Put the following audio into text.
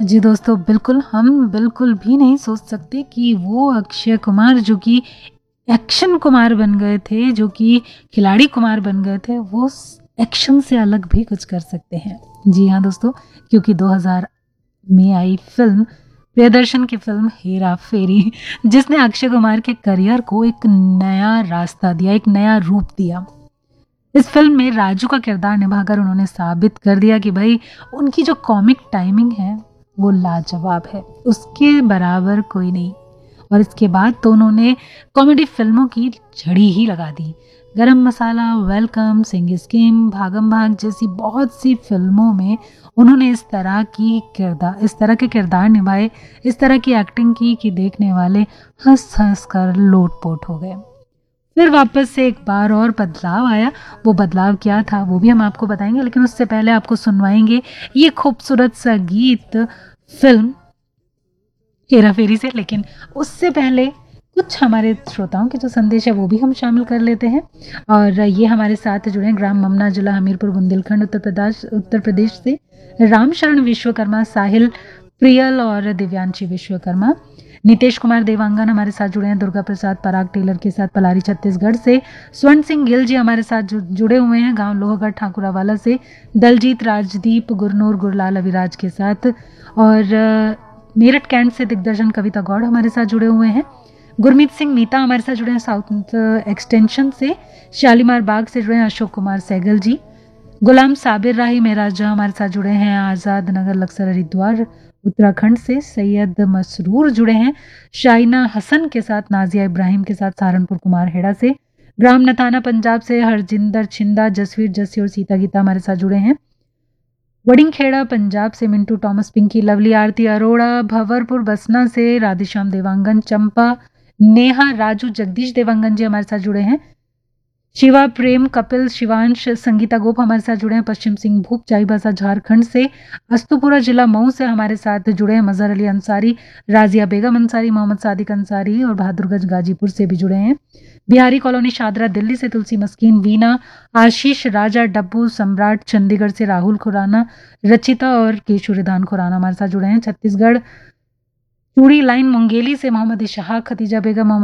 जी दोस्तों, बिल्कुल हम बिल्कुल भी नहीं सोच सकते कि वो अक्षय कुमार जो कि एक्शन कुमार बन गए थे, जो कि खिलाड़ी कुमार बन गए थे, वो एक्शन से अलग भी कुछ कर सकते हैं। जी हाँ दोस्तों, क्योंकि 2000 में आई फिल्म प्रियदर्शन की फिल्म हेरा फेरी, जिसने अक्षय कुमार के करियर को एक नया रास्ता दिया, एक नया रूप दिया। इस फिल्म में राजू का किरदार निभाकर उन्होंने साबित कर दिया कि भाई उनकी जो कॉमिक टाइमिंग है वो लाजवाब है, उसके बराबर कोई नहीं। और इसके बाद तो उन्होंने कॉमेडी फिल्मों की झड़ी ही लगा दी। गरम मसाला, वेलकम, सिंह स्कीम, भागम भाग जैसी बहुत सी फिल्मों में उन्होंने इस तरह के किरदार निभाए, इस तरह की एक्टिंग की कि देखने वाले हंस हंस कर लोटपोट हो गए। फिर वापस से एक बार और बदलाव आया। वो बदलाव क्या था वो भी हम आपको बताएंगे, लेकिन उससे पहले आपको सुनवाएंगे ये खूबसूरत सा गीत फिल्म हेरा फेरी से। लेकिन उससे पहले कुछ हमारे श्रोताओं के जो संदेश है वो भी हम शामिल कर लेते हैं। और ये हमारे साथ जुड़े हैं ग्राम ममना, जिला हमीरपुर, बुंदेलखंड, उत्तर प्रदेश से राम शरण विश्वकर्मा, साहिल प्रियल और दिव्यांशी विश्वकर्मा। नीतीश कुमार देवांगन हमारे साथ जुड़े हैं दुर्गा प्रसाद पराग टेलर के साथ पलारी छत्तीसगढ़ से। स्वर्ण सिंह गिल जी हमारे साथ जुड़े हुए हैं गांव लोहगढ़ ठाकुरावाला से। दलजीत राजदीप गुरनूर गुरलाल अविराज के साथ। और मेरठ कैंट से दिग्दर्शन कविता गौड़ हमारे साथ जुड़े हुए हैं। गुरमीत सिंह मीता हमारे साथ जुड़े हैं साउथ एक्सटेंशन से। शालीमार बाग से जुड़े हैं अशोक कुमार सहगल जी। गुलाम साबिर राही मेराजा हमारे साथ जुड़े हैं आज़ाद नगर लक्सर हरिद्वार उत्तराखंड से। सैयद मसरूर जुड़े हैं शाइना हसन के साथ, नाजिया इब्राहिम के साथ सहारनपुर कुमार हेड़ा से। ग्राम नथाना पंजाब से हरजिंदर छिंदा, जसवीर जस्सी और सीता गीता हमारे साथ जुड़े हैं। वडिंगखेड़ा पंजाब से मिंटू टॉमस, पिंकी लवली, आरती अरोड़ा, भंवरपुर बसना से राधेश्याम देवांगन, चंपा नेहा, राजू जगदीश देवांगन जी हमारे साथ जुड़े हैं। शिवा प्रेम, कपिल, शिवांश, संगीता गोप हमारे साथ जुड़े हैं पश्चिम सिंहभूम चाईबासा झारखंड से। अस्तुपुरा जिला मऊ से हमारे साथ जुड़े हैं मजहर अली अंसारी, राजिया बेगम अंसारी, मोहम्मद सादिक अंसारी और बहादुरगंज गाजीपुर से भी जुड़े हैं। बिहारी कॉलोनी शादरा दिल्ली से तुलसी मस्कीन, वीना, आशीष राजा, डब्बू सम्राट, चंडीगढ़ से राहुल खुराना, रचिता और केशुरिधान खुराना हमारे साथ जुड़े हैं। छत्तीसगढ़ चूड़ी लाइन मुंगेली से मोहम्मद इशहाक, खतीजा बेगम,